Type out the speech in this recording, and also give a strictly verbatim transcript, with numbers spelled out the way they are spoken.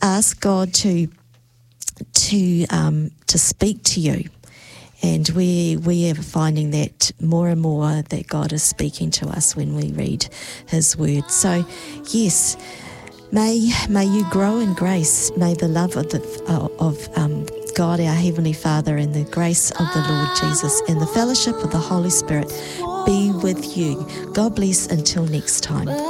ask God to to um, to speak to you. And we we are finding that more and more that God is speaking to us when we read His Word. So, yes, may may you grow in grace. May the love of the of um, God, our Heavenly Father, and the grace of the Lord Jesus, and the fellowship of the Holy Spirit be with you. God bless until next time.